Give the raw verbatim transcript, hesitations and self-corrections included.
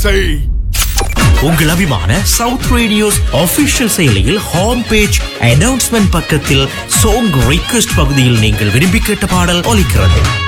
செய். உங்கள் அபிமான சவுத் ரேடியோஸ் ஆபீஷியல் செயலியில் ஹோம் பேஜ் அனௌன்ஸ்மெண்ட் பக்கத்தில் சாங் ரிக்வெஸ்ட் பகுதியில் நீங்கள் விரும்பி கேட்ட பாடல் ஒலிக்கிறது.